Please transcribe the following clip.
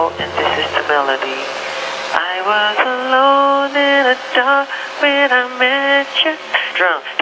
Paul, and this is the melody. I was alone in a dark when I met you. Drums.